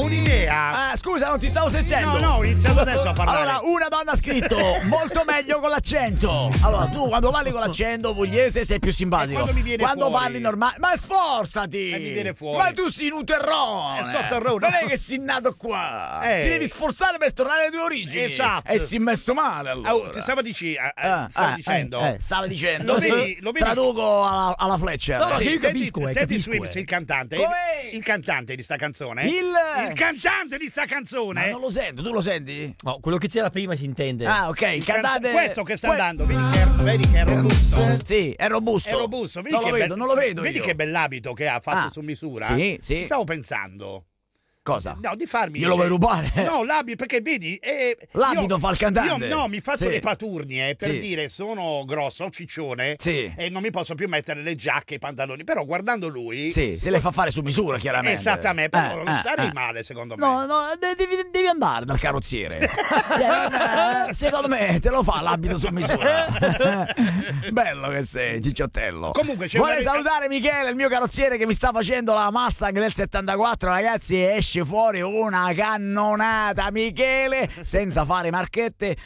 un'idea. Scusa, non ti stavo sentendo. No, ho iniziato adesso a parlare. Allora, una donna ha scritto molto meglio con l'accento. Allora, tu quando parli con l'accento pugliese sei più simpatico. Quando mi viene quando fuori. parli normale. Ma sforzati! Mi viene fuori. Ma tu sei un terrone. Sotterrone. Non è che sei nato qua. Eh. Ti devi sforzare per tornare alle tue origini. Esatto. E si è messo male allora. Ti stavo dicendo. Stava dicendo. Lo vedi? Traduco alla Fletcher. No, Sì. io capisco, Teddy capisco. Swims, il cantante. Come? Il cantante di sta canzone. Il cantante di sta Ma canzone. non lo sento, tu lo senti? No, quello che c'era prima si intende. Ah, ok, il cantante. Questo che sta andando, vedi che è robusto. Sì, è robusto. È robusto, vedi non che lo vedo, non lo vedo. Vedi io. che bell'abito che ha fatto Ah, su misura? sì, sì. Stavo pensando. Cosa? No, di farmi. Glielo vuoi rubare? No, l'abito, perché vedi. L'abito fa il cantante. Io mi faccio Sì. le paturnie per Sì. dire sono grosso, ho ciccione. Sì. E non mi posso più mettere le giacche e i pantaloni. Però guardando lui. Sì, se le fa fare su misura, chiaramente. Esattamente, però non starei male, secondo me. No, devi andare dal carrozziere. Secondo me te lo fa l'abito su misura. Bello che sei, cicciottello. Comunque, c'è vorrei una- salutare Michele, il mio carrozziere, che mi sta facendo la Mustang del 74. Ragazzi, esce fuori una cannonata. Michele, senza fare marchette,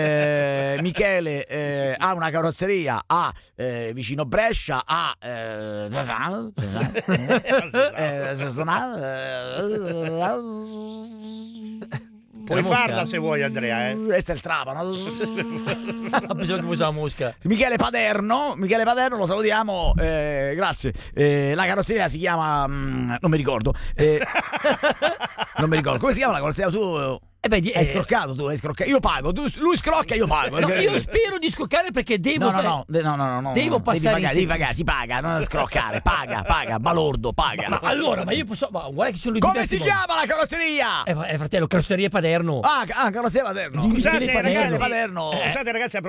Michele ha una carrozzeria vicino Brescia, Puoi La mosca? farla se vuoi, Andrea. questo è il trapano. Ha bisogno che usa la mosca. Michele Paderno, lo salutiamo, grazie. La carrozzeria si chiama non mi ricordo. Non mi ricordo. Come si chiama la carrozzeria? Tu hai scroccato, hai scroccato. Io pago, lui scrocca, io pago. No, io spero di scoccare perché devo. No. Devo passare devi pagare, si paga, non scroccare, paga, balordo, paga. Ma allora, ma io posso. Ma guarda che sono Come diversi si modi. chiama la carrozzeria? Fratello, carrozzeria Paderno. Carrozzeria Paderno. Scusate, Michele ragazzi. Paderno. Scusate, ragazzi,